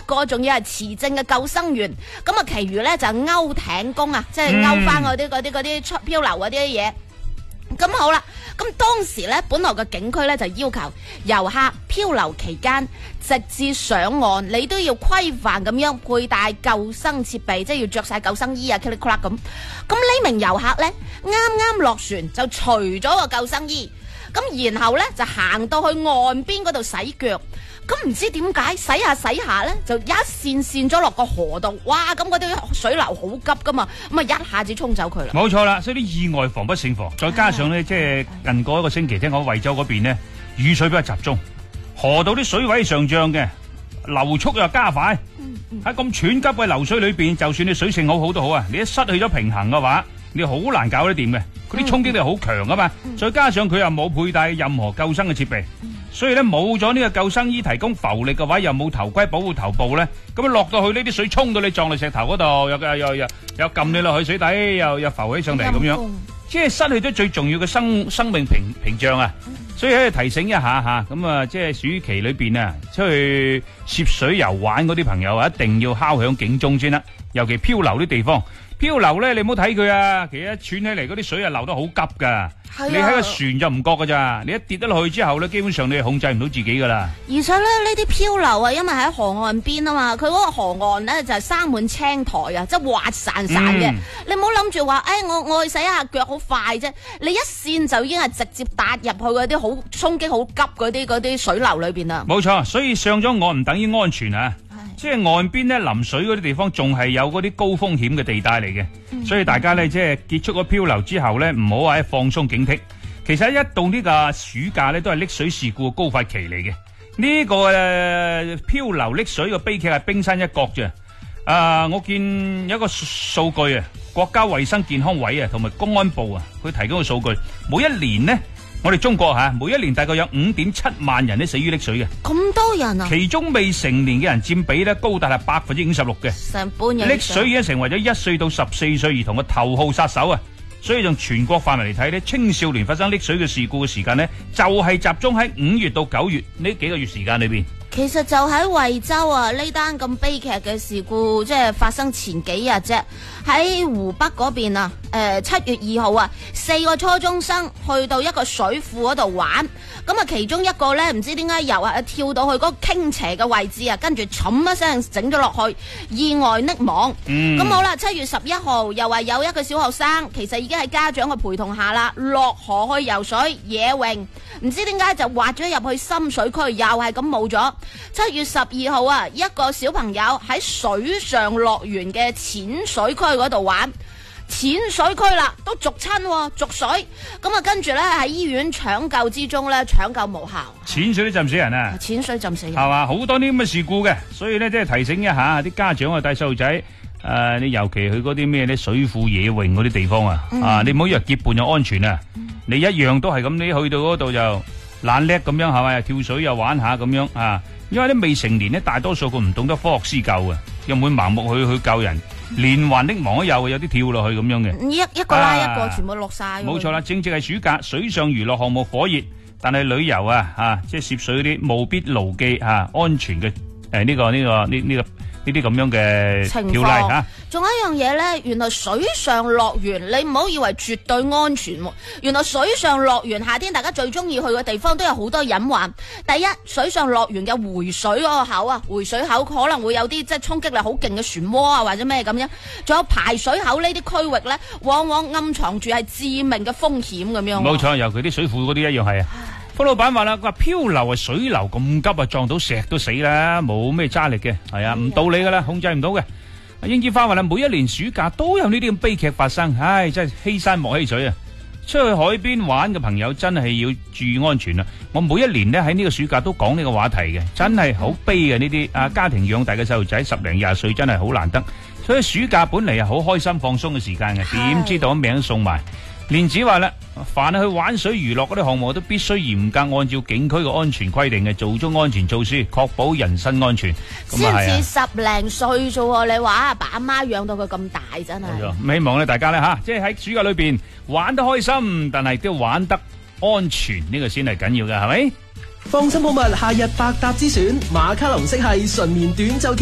個仲要係持證嘅救生員，咁啊，其餘咧就勾艇工啊，即係勾翻嗰啲出漂流嗰啲嘢。咁好啦，咁當時咧，本來嘅景區咧就要求遊客漂流期間，直至上岸，你都要規範咁樣佩戴救生設備，即係要着晒救生衣啊 ，click clack 咁。咁呢名遊客咧，啱啱落船就除咗個救生衣，咁然後咧就行到去岸邊嗰度洗腳。咁唔知點解洗下咧，就一跣咗落個河度，哇！咁嗰啲水流好急噶嘛，咁啊一下子衝走佢啦。 冇錯啦，所以啲意外防不勝防，再加上咧，即係近嗰一個星期，聽講惠州嗰邊呢，雨水比較集中，河道啲水位上漲嘅，流速又加快。喺咁湍急嘅流水裏邊，就算你水性好都好啊，你一失去咗平衡嘅話，你好難搞得掂嘅。佢啲衝擊力好強噶嘛，再加上佢又冇佩戴任何救生嘅設備。所以咧冇咗呢個救生衣提供浮力嘅話，又冇頭盔保護頭部咧，咁落到去呢啲水衝到你撞落石頭嗰度，又撳你落去水底，又浮起上嚟咁樣，即係失去咗最重要嘅生命屏障啊！所以喺度提醒一下吓，咁啊，即係暑期裏邊啊，出去涉水遊玩嗰啲朋友啊，一定要敲響警鐘先啦，尤其漂流啲地方。漂流咧，你唔好睇佢啊，其實一竄起嚟嗰啲水啊流得好急噶，你喺個船就唔覺噶咋，你一跌得落去之後咧，基本上你係控制唔到自己噶啦。 而且咧呢啲漂流啊，因為喺河岸邊啊嘛，佢嗰個河岸咧就係生滿青苔啊，即係滑潺潺嘅。你唔好諗住話，我去洗下腳好快啫，你一跣就已經係直接踏入去嗰啲好衝擊好急嗰啲水流裏邊啦。 冇錯，所以上咗岸唔等於安全啊。即係岸邊咧，臨水嗰啲地方仲係有嗰啲高風險嘅地帶嚟嘅，所以大家咧即係結束咗漂流之後咧，唔好話放鬆警惕。其實一到呢個暑假咧，都係溺水事故嘅高發期嚟嘅。呢個漂流溺水嘅悲劇係冰山一角啫。我見有一個數據啊，國家衛生健康委啊同埋公安部啊，佢提供嘅數據，每一年呢，我哋中國每一年大概有5.7萬人都死於溺水嘅， 咁多人啊！ 其中未成年嘅人佔比咧高達係56%嘅， 成半人。 溺水已經成為咗1歲到14歲兒童嘅頭號殺手啊！所以從全國範圍嚟睇咧，青少年發生溺水嘅事故嘅時間呢，就係集中喺5月到9月呢幾個月時間裏邊。 其實就喺惠州啊，呢單咁悲劇嘅事故，即係發生前幾日啫。喺湖北嗰邊啊，7月2號啊，4個初中生去到一個水庫嗰度玩，咁啊其中一個呢，唔知點解又跳到去嗰個傾斜嘅位置啊，跟住冚一聲整咗落去，意外溺亡。咁好啦，7月11號又話有一個小學生，其實已經喺家長嘅陪同下啦，落河去游水野泳，唔知點解就滑咗入去深水區，又係咁冇咗。7月12號啊，一個小朋友喺水上樂園嘅淺水區嗰度玩，淺水區啦都逐親逐水，咁啊跟住咧喺醫院搶救之中咧搶救無效， 淺水都浸死人啊！ 淺水浸死人係嘛，好多啲咁嘅事故嘅，所以咧即係提醒一下啲家長啊，帶細路仔你尤其去嗰啲咩咧水庫野泳嗰啲地方啊，你唔好以為結伴就安全啊，你一樣都係咁，你去到嗰度就懶叻咁樣係咪？跳水又玩下咁樣啊！因為啲未成年咧，大多數佢唔懂得科學施救嘅，又唔會盲目去救人，連環溺亡都有啲跳落去咁樣嘅。 一個拉一個，全部落晒。 冇錯啦，正值係暑假，水上娛樂項目火熱，但係旅遊即係涉水嗰啲務必牢記安全嘅呢啲咁樣嘅條例。 仲有一樣嘢呢，原來水上樂園你唔好以為絕對安全，原來水上樂園夏天大家最中意去嘅地方都有好多隱患。第一，水上樂園嘅回水嗰個口回水口可能會有啲即係衝擊力好勁嘅漩渦啊，或者咩咁樣。仲有排水口呢啲區域呢，往往暗藏住係致命嘅風險咁樣。 冇錯，尤其啲水庫嗰啲一樣係啊。方老闆話啦，佢話漂流水流咁急撞到石都死啦，冇咩揸力嘅，係啊，唔到你噶啦，控制唔到嘅。英姿花話啦，每一年暑假都有呢啲咁悲劇發生，唉，真係欺山莫欺水啊！出去海邊玩嘅朋友真係要注意安全啊！我每一年呢喺呢個暑假都講呢個話題嘅，真係好悲嘅呢啲家庭養大嘅細路仔10零20歲真係好難得，所以暑假本嚟係好開心放鬆嘅時間嘅，點知道名送埋。蓮子話啦，凡係去玩水娛樂嗰啲項目都必須嚴格按照景區嘅安全規定嘅，做足安全措施，確保人身安全。 先至10零歲啫，你話阿爸阿媽養到佢咁大，真係。 咁希望咧大家咧即係喺暑假裏邊玩得開心，但係都玩得安全，呢個先係緊要嘅，係咪？ 放心好物夏日百搭之選，馬卡龍式係純棉短袖